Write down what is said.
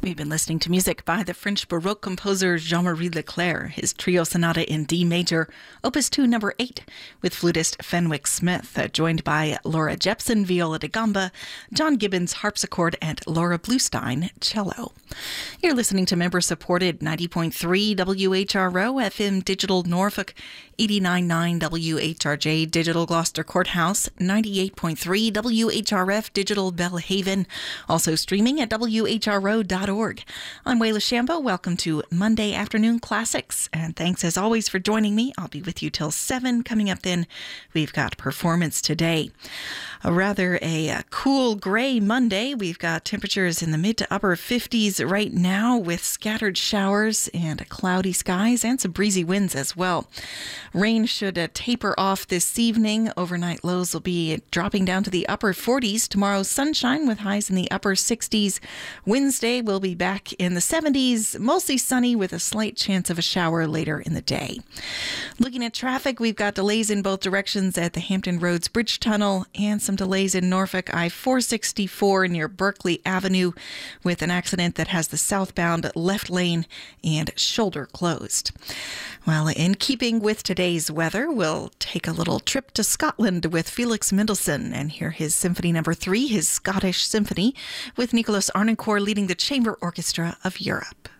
We've been listening to music by the French Baroque composer Jean-Marie Leclerc, his trio sonata in D major, Opus 2, number 8, with flutist Fenwick Smith, joined by Laura Jepson, viola da gamba, John Gibbons, harpsichord, and Laura Bluestein, cello. You're listening to member-supported 90.3 WHRO FM Digital Norfolk, 89.9 WHRJ Digital Gloucester Courthouse, 98.3 WHRF Digital Belhaven, also streaming at WHRO.org. I'm Wayla Shambo. Welcome to Monday Afternoon Classics, and thanks as always for joining me. I'll be with you till 7. Coming up then, we've got Performance Today. A cool gray Monday. We've got temperatures in the mid to upper 50s right now with scattered showers and cloudy skies and some breezy winds as well. Rain should taper off this evening. Overnight lows will be dropping down to the upper 40s. Tomorrow, sunshine with highs in the upper 60s. Wednesday will be back in the 70s, mostly sunny with a slight chance of a shower later in the day. Looking at traffic, we've got delays in both directions at the Hampton Roads Bridge Tunnel and some delays in Norfolk I-464 near Berkeley Avenue with an accident that has the southbound left lane and shoulder closed. Well, in keeping with today's weather, we'll take a little trip to Scotland with Felix Mendelssohn and hear his Symphony No. 3, his Scottish Symphony, with Nicholas Arnoncourt leading the Chamber Orchestra of Europe.